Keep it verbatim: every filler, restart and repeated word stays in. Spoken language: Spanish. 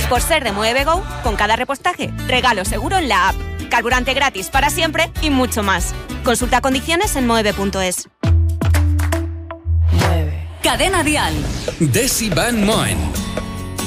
Por ser de Moeve Go, con cada repostaje, regalo seguro en la app, carburante gratis para siempre y mucho más. Consulta condiciones en moeve punto es. Cadena Dial. Desi Van Moen.